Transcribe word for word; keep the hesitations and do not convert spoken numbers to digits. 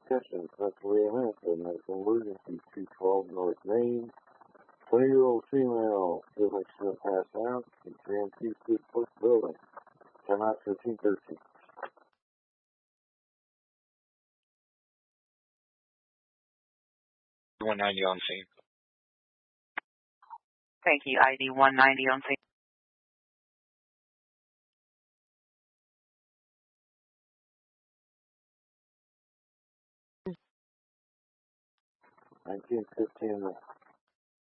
Attention, Pennsylvania Medical Medical Emergency two twelve North Main. twenty-year-old female feels like she's going to pass out in Grand Two Foot Building. ten out fifteen thirteen. one ninety on scene. Thank you. I D one ninety on scene. nineteen fifteen.